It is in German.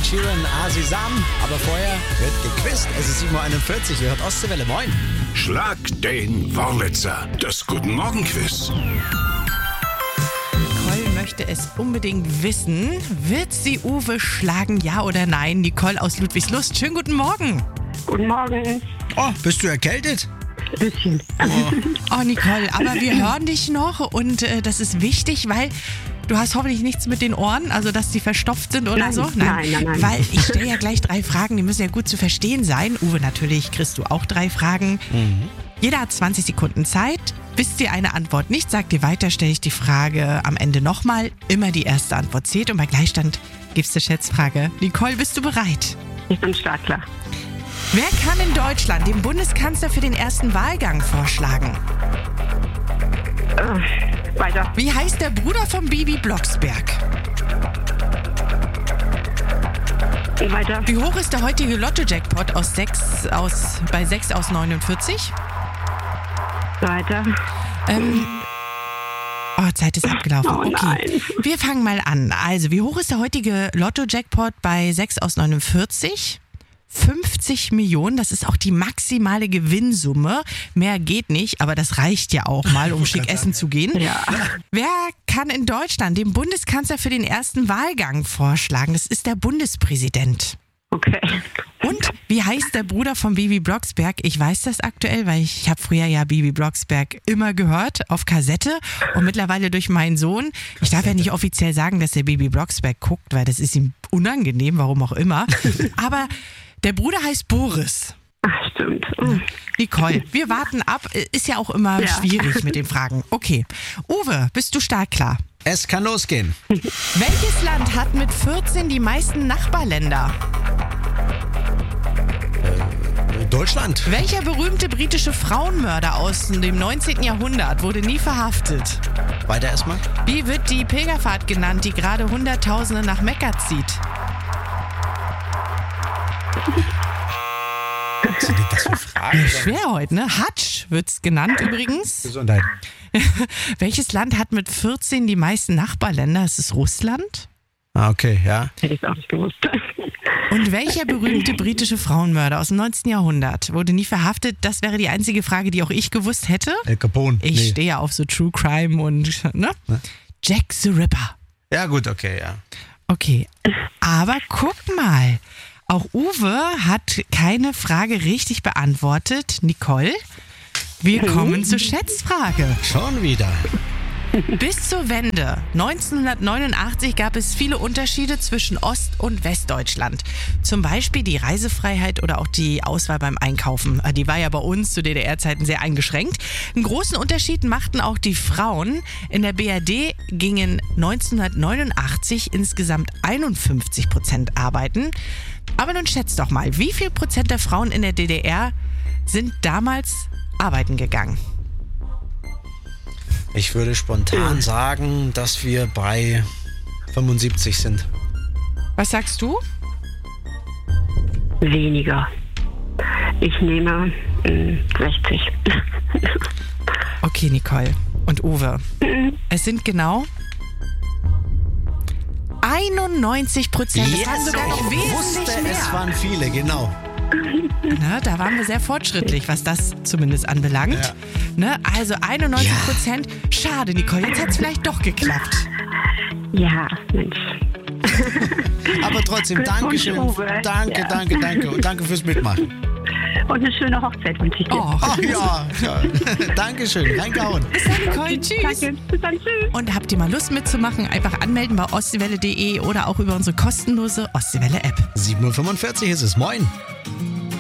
Sheeran, Asisam. Aber vorher wird gequizt. Es ist 7.41 Uhr. Ihr hört Ostseewelle. Moin. Schlag den Wurlitzer. Das Guten Morgen Quiz. Nicole möchte es unbedingt wissen. Wird sie Uwe schlagen, ja oder nein? Nicole aus Ludwigslust. Schönen guten Morgen. Guten Morgen. Oh, bist du erkältet? Ein bisschen. Oh, Nicole, aber wir hören dich noch und das ist wichtig, weil du hast hoffentlich nichts mit den Ohren, also dass die verstopft sind oder Nein, so. nein. Weil ich stelle ja gleich 3 Fragen, die müssen ja gut zu verstehen sein. Uwe, natürlich kriegst du auch 3 Fragen. Jeder hat 20 Sekunden Zeit. Wisst ihr eine Antwort nicht, sagt ihr weiter, stelle ich die Frage am Ende nochmal. Immer die erste Antwort zählt und bei Gleichstand gibt's eine Schätzfrage. Nicole, bist du bereit? Ich bin startklar. Wer kann in Deutschland den Bundeskanzler für den ersten Wahlgang vorschlagen? Weiter. Wie heißt der Bruder von Bibi Blocksberg? Weiter. Wie hoch ist der heutige Lotto-Jackpot bei 6 aus 49? Weiter. Zeit ist abgelaufen. Oh Okay, nein. wir fangen mal an. Also, wie hoch ist der heutige Lotto-Jackpot bei 6 aus 49? 50 Millionen, das ist auch die maximale Gewinnsumme. Mehr geht nicht, aber das reicht ja auch mal, um schick essen zu gehen. Ja. Wer kann in Deutschland den Bundeskanzler für den ersten Wahlgang vorschlagen? Das ist der Bundespräsident. Okay. Und wie heißt der Bruder von Bibi Blocksberg? Ich weiß das aktuell, weil ich habe früher ja Bibi Blocksberg immer gehört auf Kassette und mittlerweile durch meinen Sohn. Ich darf ja nicht offiziell sagen, dass er Bibi Blocksberg guckt, weil das ist ihm unangenehm, warum auch immer. Aber der Bruder heißt Boris. Ach, stimmt. Nicole, wir warten ab. Ist ja auch immer schwierig mit den Fragen. Okay. Uwe, bist du startklar? Es kann losgehen. Welches Land hat mit 14 die meisten Nachbarländer? Deutschland. Welcher berühmte britische Frauenmörder aus dem 19. Jahrhundert wurde nie verhaftet? Weiter erstmal. Wie wird die Pilgerfahrt genannt, die gerade Hunderttausende nach Mekka zieht? Was sind denn das für Fragen? Schwer heute, ne? Hatsch wird's genannt übrigens. Gesundheit. Welches Land hat mit 14 die meisten Nachbarländer? Ist es Russland? Ah, okay, ja. Hätte ich auch nicht gewusst. Und welcher berühmte britische Frauenmörder aus dem 19. Jahrhundert wurde nie verhaftet? Das wäre die einzige Frage, die auch ich gewusst hätte. El Capone. Ich stehe ja auf so True Crime und, ne? Jack the Ripper. Ja, gut, okay, ja. Okay, aber guck mal. Auch Uwe hat keine Frage richtig beantwortet. Nicole, wir kommen zur Schätzfrage. Schon wieder. Bis zur Wende 1989 gab es viele Unterschiede zwischen Ost- und Westdeutschland. Zum Beispiel die Reisefreiheit oder auch die Auswahl beim Einkaufen. Die war ja bei uns zu DDR-Zeiten sehr eingeschränkt. Einen großen Unterschied machten auch die Frauen. In der BRD gingen 1989 insgesamt 51% arbeiten. Aber nun schätzt doch mal, wie viel Prozent der Frauen in der DDR sind damals arbeiten gegangen? Ich würde spontan sagen, dass wir bei 75 sind. Was sagst du? Weniger. Ich nehme 60. Okay, Nicole und Uwe. Es sind genau 91%. Das waren sogar noch wesentlich mehr. Es waren viele, genau. Ne, da waren wir sehr fortschrittlich, was das zumindest anbelangt. Ja. Ne, also 91%. Schade, Nicole, jetzt hat es vielleicht doch geklappt. Ja, Mensch. Aber trotzdem, Dankeschön. Uwe. Danke, Ja. danke. Und danke fürs Mitmachen. Und eine schöne Hochzeit wünsche ich dir. Oh. Ach ja. Dankeschön. Reingehauen. Bis dann, Nicole. Tschüss. Danke. Bis dann. Tschüss. Und habt ihr mal Lust mitzumachen? Einfach anmelden bei ostseewelle.de oder auch über unsere kostenlose Ostseewelle-App. 7.45 Uhr ist es. Moin.